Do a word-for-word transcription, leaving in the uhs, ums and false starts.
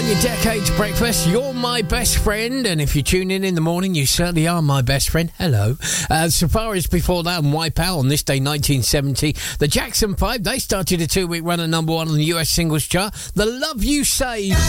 I'm your Decades Breakfast. You're my best friend, and if you tune in in the morning, you certainly are my best friend. Hello. Uh, Safaris before that, and Wipeout on this day, nineteen seventy. The Jackson five, they started a two-week run at number one on the U S singles chart. The Love You Say